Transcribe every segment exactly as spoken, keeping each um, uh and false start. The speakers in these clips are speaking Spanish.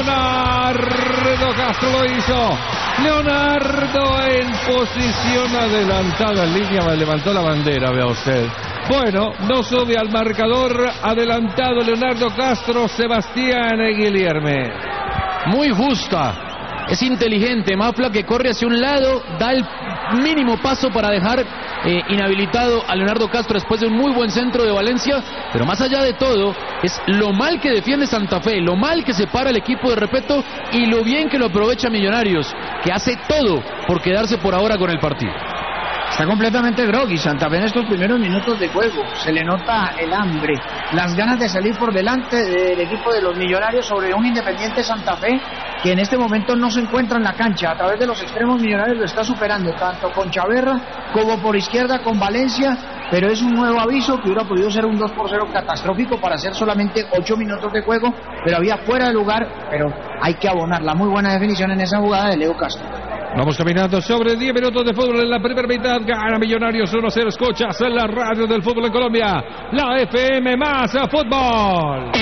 Leonardo Castro lo hizo. Leonardo en posición adelantada en línea, levantó la bandera, vea usted. Bueno, no sube al marcador, adelantado Leonardo Castro, Sebastián Guilherme. Muy justa, es inteligente, Mafla, que corre hacia un lado, da el mínimo paso para dejar eh, inhabilitado a Leonardo Castro después de un muy buen centro de Valencia, pero más allá de todo, es lo mal que defiende Santa Fe, lo mal que se para el equipo de Repetto y lo bien que lo aprovecha Millonarios, que hace todo por quedarse por ahora con el partido. Está completamente groggy Santa Fe en estos primeros minutos de juego. Se le nota el hambre, las ganas de salir por delante del equipo de los Millonarios sobre un Independiente Santa Fe que en este momento no se encuentra en la cancha. A través de los extremos Millonarios lo está superando, tanto con Chaverra como por izquierda con Valencia, pero es un nuevo aviso que hubiera podido ser un dos por cero catastrófico para hacer solamente ocho minutos de juego, pero había fuera de lugar, pero hay que abonar la muy buena definición en esa jugada de Leo Castro. Vamos caminando sobre diez minutos de fútbol en la primera mitad. Gana Millonarios uno a cero. Escuchas en la radio del fútbol en Colombia, la F M más fútbol.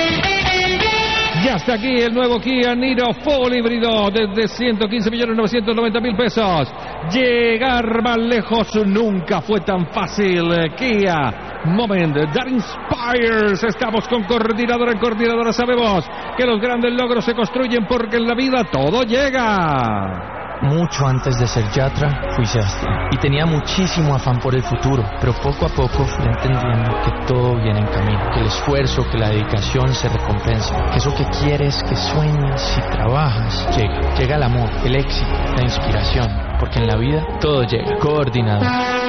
Ya está aquí el nuevo Kia Niro Full híbrido desde ciento quince millones novecientos noventa mil pesos. Llegar más lejos nunca fue tan fácil. Kia Moment that inspires. Estamos con coordinadora en coordinadora. Sabemos que los grandes logros se construyen porque en la vida todo llega. Mucho antes de ser Yatra, fui Sebastián. Y tenía muchísimo afán por el futuro, pero poco a poco fui entendiendo que todo viene en camino, que el esfuerzo, que la dedicación se recompensa, que eso que quieres, que sueñas y trabajas, llega. Llega el amor, el éxito, la inspiración, porque en la vida todo llega. Coordinado.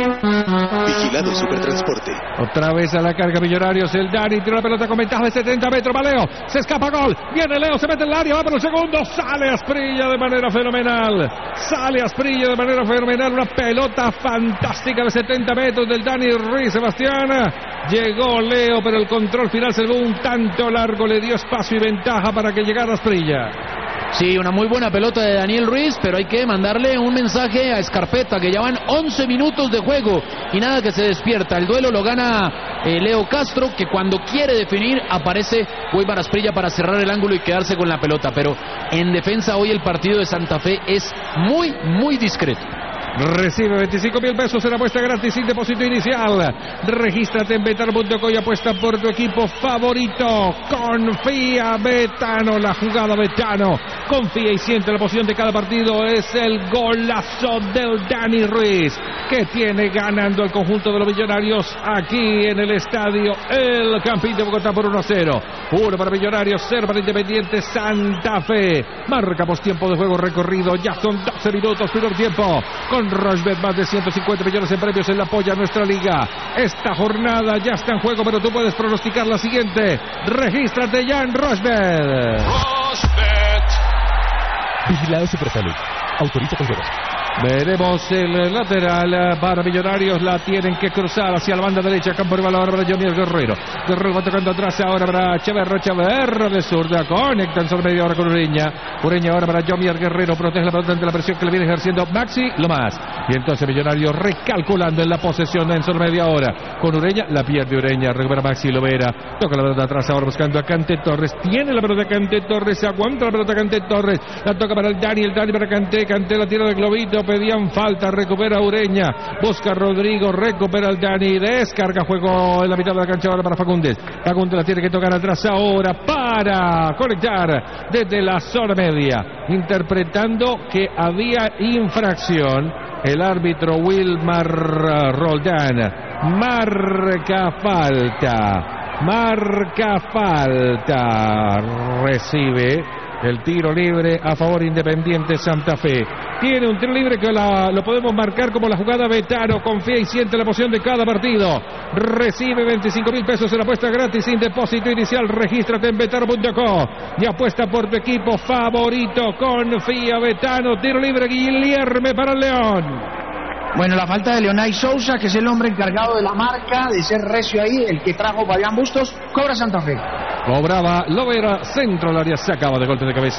Vigilado Supertransporte. Otra vez a la carga Millonarios, el Dani tira la pelota con ventaja de setenta metros, va Leo, se escapa gol, viene Leo, se mete en el área, va por el segundo, sale Asprilla de manera fenomenal, sale Asprilla de manera fenomenal, una pelota fantástica de setenta metros del Dani Ruiz. Sebastián, llegó Leo, pero el control final se ve un tanto largo, le dio espacio y ventaja para que llegara Asprilla. Sí, una muy buena pelota de Daniel Ruiz, pero hay que mandarle un mensaje a Scarpetta, que ya van once minutos de juego y nada que se despierta. El duelo lo gana eh, Leo Castro, que cuando quiere definir aparece Weimar Asprilla para cerrar el ángulo y quedarse con la pelota, pero en defensa hoy el partido de Santa Fe es muy, muy discreto. Recibe veinticinco mil pesos en apuesta gratis sin depósito inicial. Regístrate en betano punto co y apuesta por tu equipo favorito. Confía Betano, la jugada Betano. Confía y siente la emoción de cada partido. Es el golazo del Dani Ruiz, que tiene ganando el conjunto de los Millonarios aquí en el estadio El Campín de Bogotá por uno a cero. uno para Millonarios, cero para Independiente Santa Fe. Marca postiempo de juego recorrido. Ya son doce minutos, primer tiempo. Con Rochbet, más de ciento cincuenta millones en premios en la apoya a nuestra liga. Esta jornada ya está en juego, pero tú puedes pronosticar la siguiente. Regístrate ya en Rochbet. Rochbet. Vigilado Supersalud. Autoriza con juegos. Veremos el lateral para Millonarios, la tienen que cruzar hacia la banda derecha, campo rival ahora para Jomier Guerrero. Guerrero va tocando atrás ahora para Chaverra, Chaverra de zurda, conecta en sobre media hora con Ureña. Ureña ahora para Jomier Guerrero, protege la pelota ante la presión que le viene ejerciendo Maxi, lo más. Y entonces Millonarios recalculando en la posesión en sobre media hora. Con Ureña, la pierde Ureña, recupera Maxi Lovera, toca la pelota atrás ahora buscando a Kanté Torres, tiene la pelota Kanté Torres, aguanta la pelota Kanté Torres, la toca para el Dani, el Dani para Kanté, Kanté la tira de globito, pedían falta, recupera Ureña, busca Rodrigo, recupera el Dani, descarga juego en la mitad de la cancha ahora para Fagundes. Fagundes la tiene que tocar atrás ahora para conectar desde la zona media, interpretando que había infracción. El árbitro Wilmar Roldán marca falta, marca falta, recibe el tiro libre a favor Independiente Santa Fe. Tiene un tiro libre que la, lo podemos marcar como la jugada Betano. Confía y siente la emoción de cada partido. Recibe veinticinco mil pesos en apuesta gratis sin depósito inicial. Regístrate en betano punto co y apuesta por tu equipo favorito. Confía Betano. Tiro libre Guilherme para el León. Bueno, la falta de Leonay Sousa, que es el hombre encargado de la marca, de ser recio ahí, el que trajo Fabián Bustos, cobra Santa Fe. Cobraba Lovera, centro al área, se acaba de golpe de cabeza.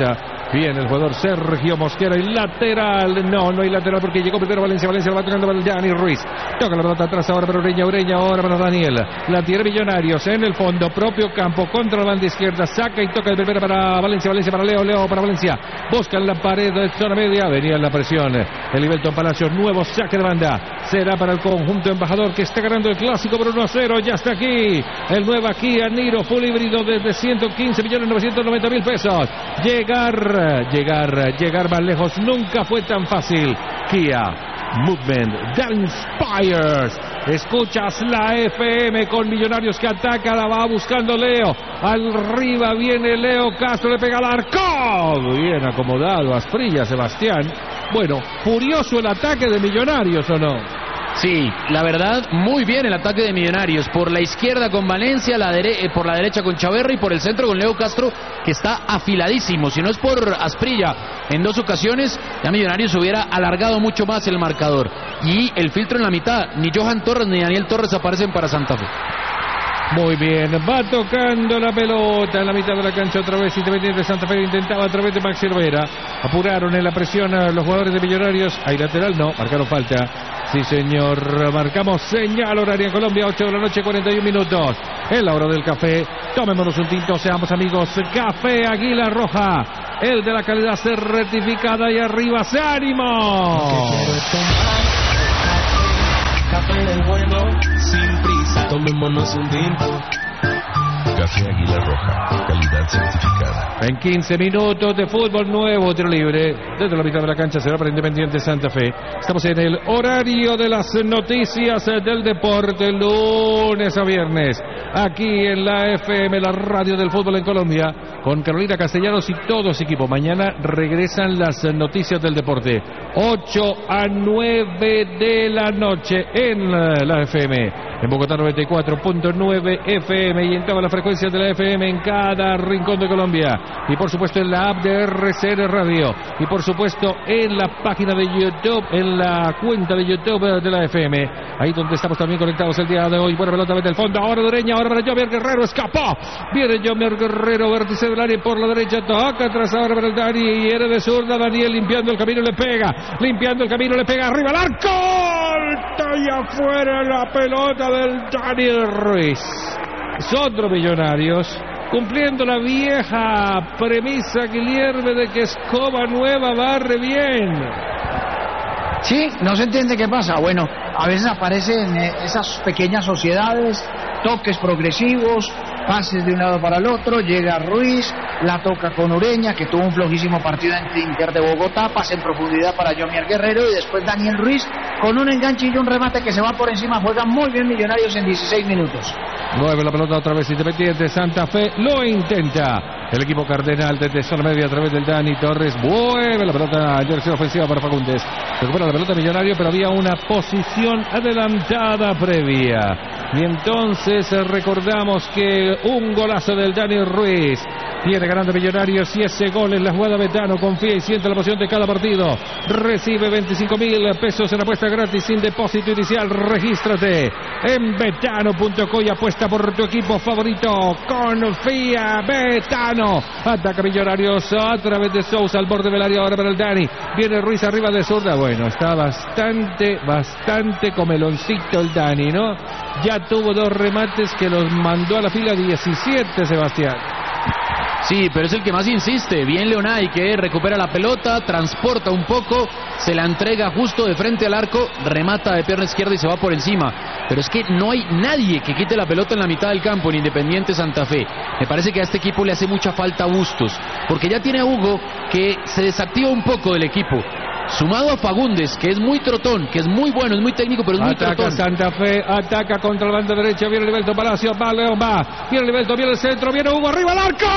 Viene el jugador Sergio Mosquera y lateral. No, no hay lateral porque llegó primero Valencia. Valencia la va tocando para Dani Ruiz. Toca la pelota atrás ahora para Ureña. Ureña ahora para Daniel. La tiene Millonarios en el fondo. Propio campo contra la banda izquierda. Saca y toca el primero para Valencia. Valencia para Leo. Leo para Valencia. Buscan la pared de zona media. Venía la presión. El Ibelton Palacios. Nuevo saque de banda. Será para el conjunto embajador que está ganando el clásico por uno a cero. Ya está aquí. El nuevo Kia Niro full híbrido desde ciento quince millones novecientos noventa mil pesos. Llegar, llegar, llegar más lejos nunca fue tan fácil. Kia Movement that inspires. Escuchas la F M con Millonarios que ataca, la va buscando Leo. Arriba viene Leo Castro, le pega al arco. Bien acomodado Asprilla, Sebastián. Bueno, furioso el ataque de Millonarios, ¿o no? Sí, la verdad, muy bien el ataque de Millonarios. Por la izquierda con Valencia, la dere- por la derecha con Chaverra y por el centro con Leo Castro, que está afiladísimo. Si no es por Asprilla en dos ocasiones, ya Millonarios hubiera alargado mucho más el marcador. Y el filtro en la mitad, ni Johan Torres ni Daniel Torres aparecen para Santa Fe. Muy bien, va tocando la pelota en la mitad de la cancha otra vez. Independiente Santa Fe intentaba a través de Maxi Herrera. Apuraron en la presión a los jugadores de Millonarios. Hay lateral, no, marcaron falta. Sí, señor, marcamos señal horaria en Colombia, ocho de la noche, cuarenta y un minutos. Es la hora del café. Tomémonos un tinto, seamos amigos. Café Águila Roja, el de la calidad certificada y arriba, ¡se ánimo! Café del bueno, sin prisa, tomémonos un tinto. Café Águila Roja, calidad certificada. En quince minutos de fútbol nuevo, tiro libre. Desde la mitad de la cancha será para Independiente Santa Fe. Estamos en el horario de las noticias del deporte, lunes a viernes. Aquí en la F M, la radio del fútbol en Colombia, con Carolina Castellanos y todo su equipo. Mañana regresan las noticias del deporte. ocho a nueve de la noche en la F M. En Bogotá noventa y cuatro punto nueve F M y en todas las frecuencias de la F M en cada rincón de Colombia. Y por supuesto en la app de R C N Radio. Y por supuesto en la página de YouTube, en la cuenta de YouTube de la F M. Ahí donde estamos también conectados el día de hoy. Buena pelota desde el fondo. Ahora Dureña, ahora para Jomier Guerrero. Escapó. Viene Jomier Guerrero, vértice del área por la derecha. Toca atrás ahora para el Dani. Y era de zurda. Daniel limpiando el camino, le pega. Limpiando el camino, le pega arriba al arco. Está ahí afuera la pelota del Daniel Ruiz. Es otro Millonarios cumpliendo la vieja premisa, Guilherme, de que escoba nueva barre bien. Sí, no se entiende qué pasa. Bueno, a veces aparecen esas pequeñas sociedades, toques progresivos, pases de un lado para el otro, llega Ruiz, la toca con Ureña, que tuvo un flojísimo partido ante Inter de Bogotá, pase en profundidad para Jomier Guerrero y después Daniel Ruiz con un enganche y un remate que se va por encima. Juega muy bien Millonarios en dieciséis minutos. Mueve la pelota otra vez Independiente Santa Fe, lo intenta el equipo cardenal desde zona media a través del Dani Torres. Mueve la pelota en dirección ofensiva para Fagundes. Recupera la pelota Millonario, pero había una posición adelantada previa. Y entonces recordamos que un golazo del Dani Ruiz viene ganando Millonarios y ese gol en la jugada. Betano confía y siente la pasión de cada partido. Recibe veinticinco mil pesos en apuesta gratis sin depósito inicial. Regístrate en betano punto co y apuesta por tu equipo favorito. Confía, Betano. Ataca Millonarios a través de Sousa al borde del área ahora para el Dani. Viene Ruiz arriba de zurda. Bueno, está bastante, bastante comeloncito el Dani, ¿no? Ya tuvo dos remates que los mandó a la fila diecisiete, Sebastián. Sí, pero es el que más insiste. Bien Leonay, que recupera la pelota, transporta un poco, se la entrega justo de frente al arco, remata de pierna izquierda y se va por encima. Pero es que no hay nadie que quite la pelota en la mitad del campo en Independiente Santa Fe. Me parece que a este equipo le hace mucha falta Bustos, porque ya tiene a Hugo que se desactiva un poco del equipo. Sumado a Fagundes, que es muy trotón, que es muy bueno, es muy técnico, pero es muy ataca trotón. Santa Fe, ataca contra la banda derecha, viene Liberto Palacio, va León, va, viene Liberto, viene el centro, viene Hugo, arriba al arco.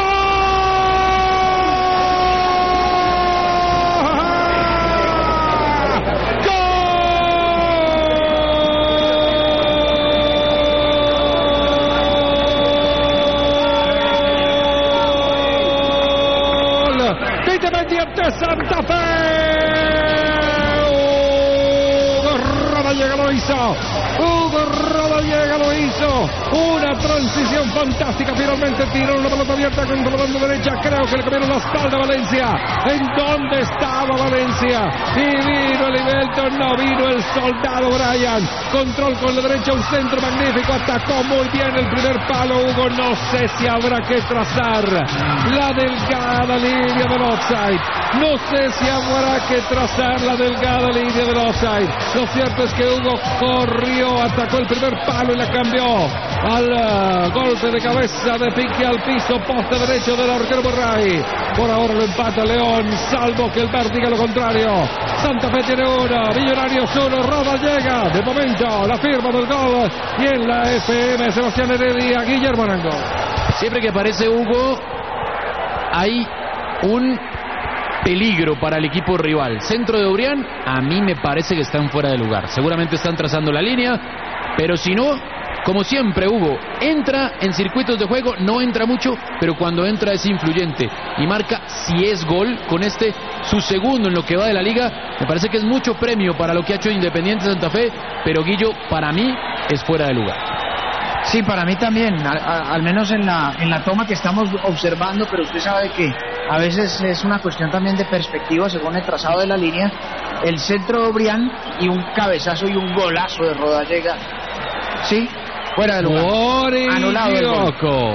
¡Gol! ¡De Independiente Santa Fe! Llega, lo hizo. Hugo Roda Rodallega lo hizo. Una transición fantástica. Finalmente tiró una pelota abierta con la banda derecha. Creo que le comieron la espalda a Valencia. ¿En dónde estaba Valencia? Y vino el Ibelton, no vino el soldado Brian. Control con la derecha, un centro magnífico. Atacó muy bien el primer palo. Hugo, no sé si habrá que trazar la delgada línea del offside. No sé si habrá que trazar la delgada línea del offside. Lo cierto es que Hugo corrió, atacó el primer palo y la cambió al uh, golpe de cabeza de pique al piso, poste derecho del arquero Borray. Por ahora lo empata León, salvo que el Bar diga lo contrario. Santa Fe tiene uno, Millonarios uno, Rodallega. De momento, la firma del gol. Y en la F M, Sebastián Heredia, Guillermo Arango. Siempre que aparece Hugo, hay un peligro para el equipo rival. Centro de Obrián, a mí me parece que están fuera de lugar. Seguramente están trazando la línea, pero si no, como siempre, Hugo entra en circuitos de juego, no entra mucho, pero cuando entra es influyente y marca, si es gol, con este su segundo en lo que va de la liga. Me parece que es mucho premio para lo que ha hecho Independiente Santa Fe, pero Guillo, para mí, es fuera de lugar. Sí, para mí también, al, al menos en la, en la toma que estamos observando, pero usted sabe que a veces es una cuestión también de perspectiva según el trazado de la línea. El centro de Obrián y un cabezazo y un golazo de Rodallega. Sí, fuera de lugar. Anulado el gol.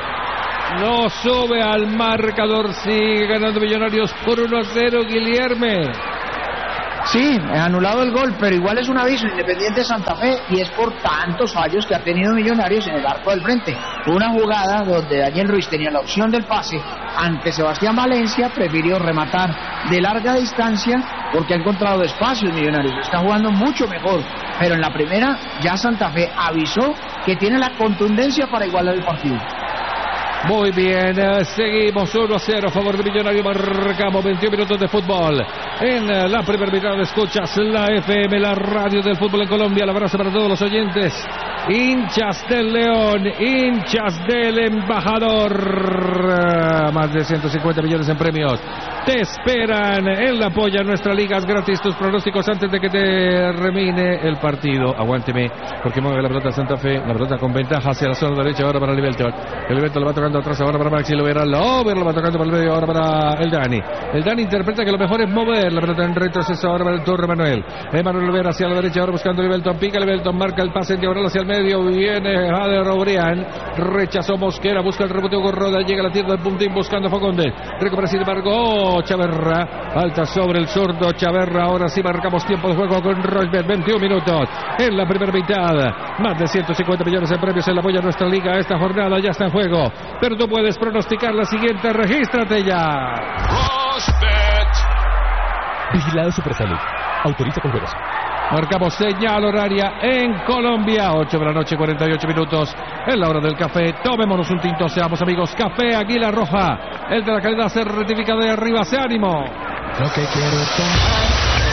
No sube al marcador, sigue ganando Millonarios por uno a cero, Guilherme. Sí, anulado el gol, pero igual es un aviso Independiente Santa Fe y es por tantos fallos que ha tenido Millonarios en el arco del frente. Una jugada donde Daniel Ruiz tenía la opción del pase ante Sebastián Valencia, prefirió rematar de larga distancia porque ha encontrado espacios Millonarios, está jugando mucho mejor, pero en la primera ya Santa Fe avisó que tiene la contundencia para igualar el partido. Muy bien, eh, seguimos uno a cero a favor de Millonario, marcamos veintiún minutos de fútbol. En eh, la primera mitad escuchas la F M, la radio del fútbol en Colombia. El abrazo para todos los oyentes, hinchas del León, hinchas del Embajador. Eh, más de ciento cincuenta millones en premios te esperan en la polla. Nuestra liga es gratis. Tus pronósticos antes de que te remine el partido. Aguánteme, porque mueve la pelota Santa Fe, la pelota con ventaja hacia la zona derecha ahora para el Ibelton. El Ibelton lo va tocando atrás ahora para Maxi Lovera. Lover lo va tocando para el medio ahora para el Dani. El Dani interpreta que lo mejor es mover la pelota en retroceso ahora para el Torre Manuel. Emanuel Lovera hacia la derecha ahora buscando el Ibelton. Pica el Ibelton, marca el pase en diagonal hacia el medio. Viene Jader Obrián. Rechazó Mosquera, busca el rebote con Roda. Llega a la tierra del puntín buscando a Faconde. Recupera sin embargo oh, Chaverra. Alta sobre el zurdo Chaverra. Ahora sí marcamos tiempo de juego con Rosberg. veintiún minutos en la primera mitad. Más de ciento cincuenta millones en premios en la polla nuestra liga. Esta jornada ya está en juego. Pero tú puedes pronosticar la siguiente, regístrate ya. Rosbet. Vigilado Supersalud. Autoriza con juegos. Marcamos señal horaria en Colombia, ocho de la noche, cuarenta y ocho minutos, en la hora del café. Tomémonos un tinto, seamos amigos. Café Águila Roja, el de la calidad se certifica de arriba, se ánimo. Lo que quiero es tomar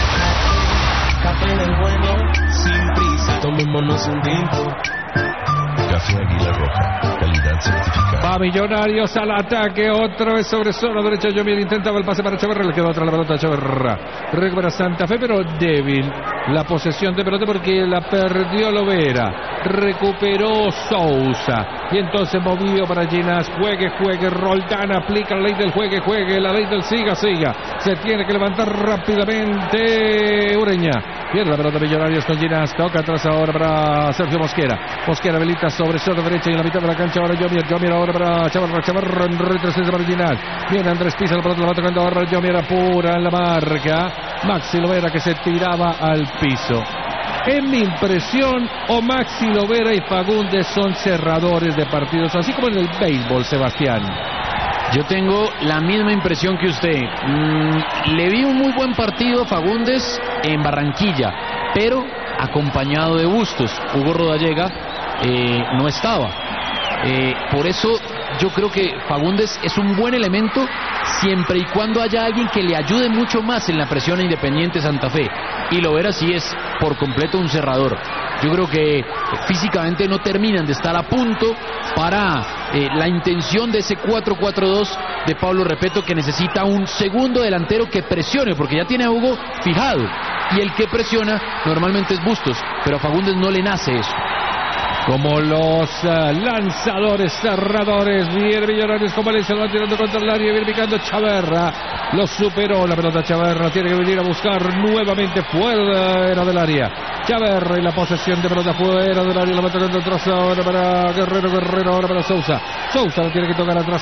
café del bueno, sin prisa. Tomémonos un tinto. Café Águila Roja, calidad certificada. Va Millonarios al ataque, otra vez sobre zona derecha. Yomier intentaba el pase para Chaverra, le quedó otra la pelota a Chaverra. Recupera Santa Fe, pero débil la posesión de pelota porque la perdió Lovera. Recuperó Sousa y entonces movió para Ginás. Juegue, juegue, Roldán aplica la ley del juegue, juegue, la ley del siga, siga. Se tiene que levantar rápidamente Ureña. Pierde la pelota Millonarios con Ginás. Toca atrás ahora para Sergio Mosquera. Mosquera habilita sobre zona derecha y en la mitad de la cancha ahora Yomier. Yomier ahora para Chavarra. Chavarra en retroceso para Ginás. Viene Andrés Pisa, la pelota la va tocando ahora para Yomier. Apura en la marca. Maxi Lovera que se tiraba al piso. En mi impresión, o Maxi Lovera y Fagundes son cerradores de partidos, así como en el béisbol, Sebastián. Yo tengo la misma impresión que usted. Mm, le vi un muy buen partido a Fagundes en Barranquilla, pero acompañado de Bustos. Hugo Rodallega eh, no estaba. Eh, por eso yo creo que Fagundes es un buen elemento siempre y cuando haya alguien que le ayude mucho más en la presión a Independiente Santa Fe. Y Lovera sí es por completo un cerrador. Yo creo que físicamente no terminan de estar a punto para eh, la intención de ese cuatro cuatro dos de Pablo Repeto, que necesita un segundo delantero que presione, porque ya tiene a Hugo fijado y el que presiona normalmente es Bustos, pero a Fagundes no le nace eso. como los uh, lanzadores cerradores. Viene Millonarios con Valencia, lo va tirando contra el área, viene picando Chaverra, lo superó la pelota. Chaverra tiene que venir a buscar nuevamente fuera del área. Chaverra y la posesión de pelota fuera del área, la va tocando atrás ahora para Guerrero, Guerrero ahora para Sousa. Sousa lo tiene que tocar atrás,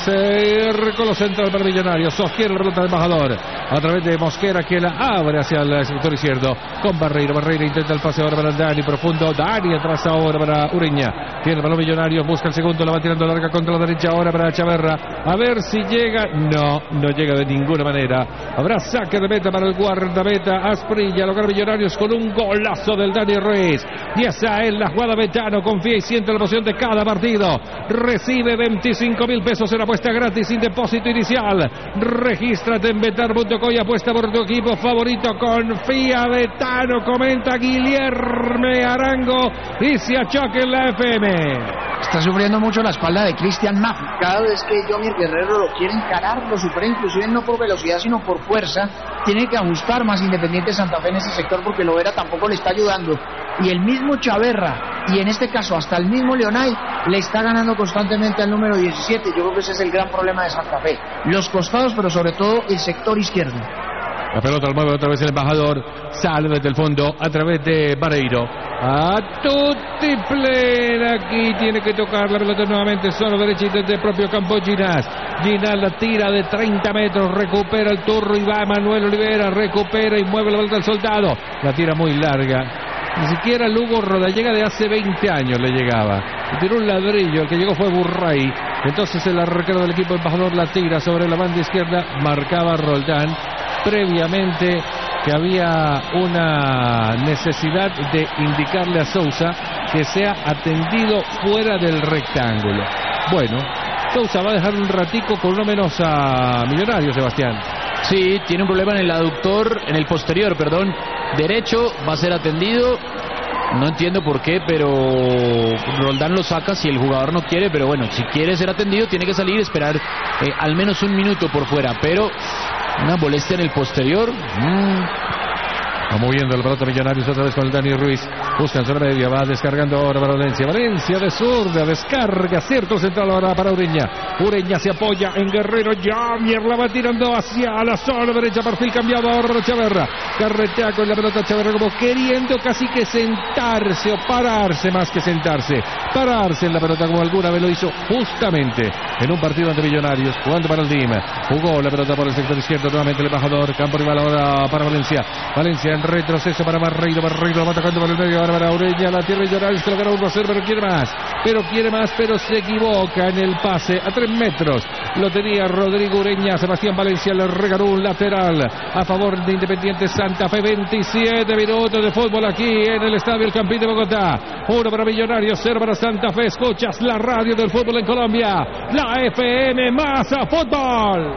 con los centros para Millonarios, sostiene la pelota de embajador a través de Mosquera, que la abre hacia el sector izquierdo con Barreiro. Barreiro intenta el pase ahora para Dani, profundo, Dani atrás ahora para Ureña, tiene el balón Millonarios, busca el segundo, la va tirando larga contra la derecha ahora para Chaverra, a ver si llega. No, no llega de ninguna manera. Habrá saque de meta para el guardameta Asprilla, logra Millonarios con un golazo del Dani Ruiz. Y esa es la jugada. Betano confía y siente la emoción de cada partido, recibe veinticinco mil pesos en apuesta gratis sin depósito inicial. Regístrate en betar punto com y apuesta por tu equipo favorito. Confía Betano, comenta Guilherme Arango y se achoque en la F M. Está sufriendo mucho la espalda de Cristian Maff. Cada vez que Jomir Guerrero lo quiere encarar, lo supera inclusive no por velocidad sino por fuerza. Tiene que ajustar más Independiente Santa Fe en ese sector porque Lovera tampoco le está ayudando. Y el mismo Chaverra, y en este caso hasta el mismo Leonay, le está ganando constantemente al número diecisiete. Yo creo que ese es el gran problema de Santa Fe. Los costados, pero sobre todo el sector izquierdo. La pelota la mueve otra vez el embajador, sale desde el fondo a través de Barreiro. A tutti plena, aquí tiene que tocar la pelota nuevamente, solo derecha y desde el propio campo Ginás. Ginás la tira de treinta metros, recupera el turro y va Manuel Olivera, recupera y mueve la pelota al soldado. La tira muy larga. Ni siquiera Lugo Rodallega de hace veinte años le llegaba. Le tiró un ladrillo, el que llegó fue Burray. Entonces el arquero del equipo embajador la tira sobre la banda izquierda, marcaba Roldán previamente que había una necesidad de indicarle a Sousa que sea atendido fuera del rectángulo. Bueno, Sousa va a dejar un ratico con uno menos a Millonarios, Sebastián. Sí, tiene un problema en el aductor, en el posterior, perdón, derecho, va a ser atendido. No entiendo por qué, pero Roldán lo saca si el jugador no quiere, pero bueno, si quiere ser atendido tiene que salir y esperar eh, al menos un minuto por fuera, pero una molestia en el posterior. Mm. Va moviendo la pelota Millonarios otra vez con el Dani Ruiz. Busca en zona media, va descargando ahora para Valencia. Valencia de zurda, descarga, cierto central ahora para Ureña. Ureña se apoya en Guerrero. Jamier la va tirando hacia la zona derecha, perfil cambiado ahora para Chaverra. Carretea con la pelota Chaverra como queriendo casi que sentarse o pararse más que sentarse. Pararse en la pelota como alguna vez lo hizo justamente en un partido ante Millonarios, jugando para el D I M. Jugó la pelota por el sector izquierdo, nuevamente el embajador. Campo rival ahora para Valencia. Valencia en retroceso para Barreiro. Barreiro va atacando por el medio ahora para Ureña. La tierra Millonarios que lo gana uno a cero, pero quiere más. Pero quiere más, pero se equivoca en el pase a tres metros. Lo tenía Rodrigo Ureña. Sebastián Valencia le regaló un lateral a favor de Independiente Santa Fe. veintisiete minutos de fútbol aquí en el Estadio El Campín de Bogotá. Uno para Millonarios, cero para Santa Fe. Escuchas la radio del fútbol en Colombia. La F M más a fútbol.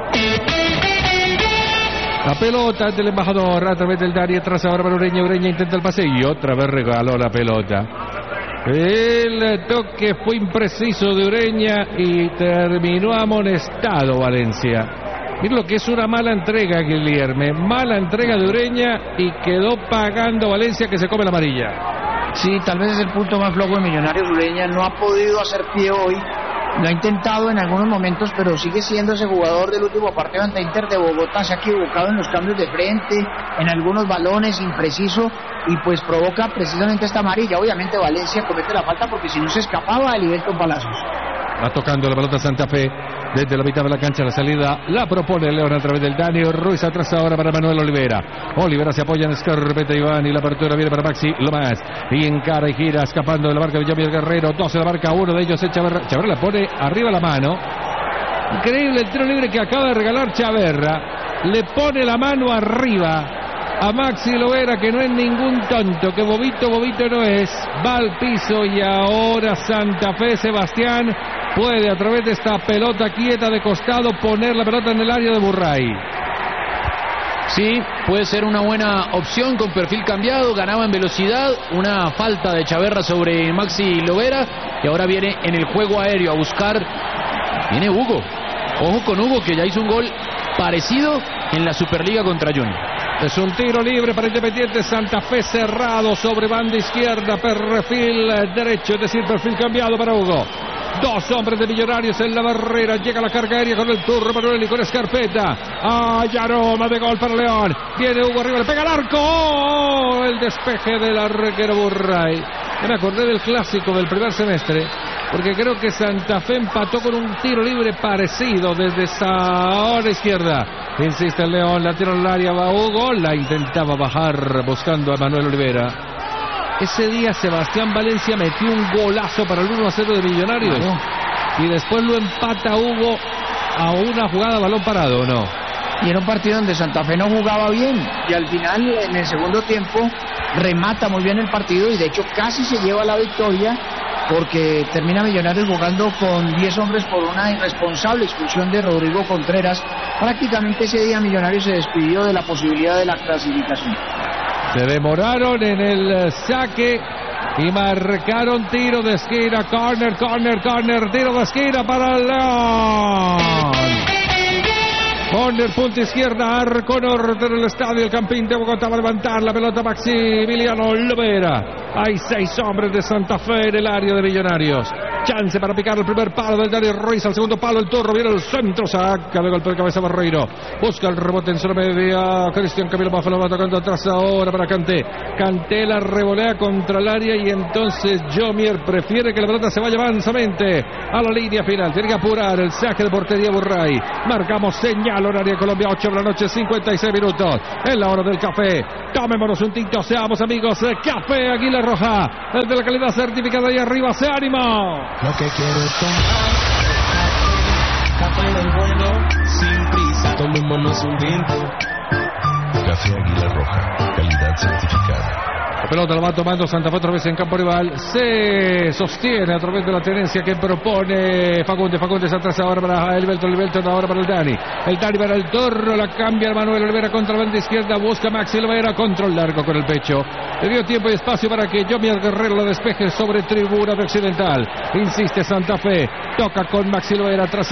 La pelota del embajador a través del Dani, atrás ahora para Ureña. Ureña intenta el pase y otra vez regaló la pelota. El toque fue impreciso de Ureña y terminó amonestado Valencia. Mira lo que es una mala entrega, Guilherme. Mala entrega de Ureña y quedó pagando Valencia, que se come la amarilla. Sí, tal vez es el punto más flojo de Millonarios. Ureña no ha podido hacer pie hoy. Lo ha intentado en algunos momentos, pero sigue siendo ese jugador del último partido ante Inter de Bogotá. Se ha equivocado en los cambios de frente, en algunos balones, impreciso, y pues provoca precisamente esta amarilla. Obviamente Valencia comete la falta porque si no se escapaba el Iberton Palacios. Va tocando la pelota Santa Fe desde la mitad de la cancha. La salida la propone León a través del Dani Ruiz. Atrás ahora para Manuel Olivera. Olivera se apoya en Scarpeta Iván y la apertura viene para Maxi Lomas. Y encara y gira escapando de la marca de Jamier Guerrero. Dos en la marca, uno de ellos es Chaverra. Chaverra la pone arriba la mano. Increíble el tiro libre que acaba de regalar Chaverra. Le pone la mano arriba a Maxi Lovera, que no es ningún tonto, que bobito, bobito no es. Va al piso y ahora Santa Fe, Sebastián, puede a través de esta pelota quieta de costado poner la pelota en el área de Burray. Sí, puede ser una buena opción con perfil cambiado, ganaba en velocidad, una falta de Chaverra sobre Maxi Lovera y ahora viene en el juego aéreo a buscar, viene Hugo, ojo con Hugo que ya hizo un gol parecido en la Superliga contra Junior. Es un tiro libre para Independiente Santa Fe, cerrado sobre banda izquierda, perfil derecho, es decir, perfil cambiado para Hugo. Dos hombres de Millonarios en la barrera. Llega la carga aérea con el turno Manuel y con Escarpeta. Hay aroma de gol para León. Viene Hugo arriba, le pega al arco. ¡Oh! El despeje del arquero Burray. Yo me acordé del clásico del primer semestre, porque creo que Santa Fe empató con un tiro libre parecido desde esa hora izquierda. Insiste el León, la tira al área, va Hugo, la intentaba bajar buscando a Manuel Olivera. Ese día Sebastián Valencia metió un golazo para el uno a cero de Millonarios. Claro. Y después lo empata Hugo a una jugada de balón parado, ¿no? Y era un partido donde Santa Fe no jugaba bien. Y al final, en el segundo tiempo, remata muy bien el partido y de hecho casi se lleva la victoria, porque termina Millonarios jugando con diez hombres por una irresponsable expulsión de Rodrigo Contreras. Prácticamente ese día Millonarios se despidió de la posibilidad de la clasificación. Se demoraron en el saque y marcaron tiro de esquina, corner, corner, corner, tiro de esquina para el León. Corner, punta izquierda, arco norte del estadio El Campín de Bogotá. Va a levantar la pelota Maximiliano Olivera. Hay seis hombres de Santa Fe en el área de Millonarios. Chance para picar el primer palo del Dani Ruiz. Al segundo palo el Turro. Viene el centro. Saca de golpe de cabeza Barreiro. Busca el rebote en zona media. Cristian Camilo Mafa lo va tocando atrás ahora para Kanté. Kanté la revolea contra el área y entonces Jomier prefiere que la pelota se vaya mansamente a la línea final. Tiene que apurar el saque de portería Burray. Marcamos señal horaria Colombia, ocho de la noche, cincuenta y seis minutos. Es la hora del café. Tomémonos un tinto, seamos amigos. Café Águila Roja, el de la calidad certificada ahí arriba. ¡Se ánimo! Lo que quiero es tomar café del bueno, sin prisa, tomémonos un tinto. Café Águila Roja, calidad certificada. La pelota la va tomando Santa Fe otra vez en campo rival. Se sostiene a través de la tenencia que propone Fagundes. Fagundes atrás ahora para Elberto. Elberto ahora para el Dani. El Dani para el Torro. La cambia el Manuel Olivera contra la banda izquierda. Busca Maxi Olivera. Control largo con el pecho. Le dio tiempo y espacio para que Jomier Guerrero la despeje sobre tribuna de Occidental. Insiste Santa Fe. Toca con Maxi Olivera atrás.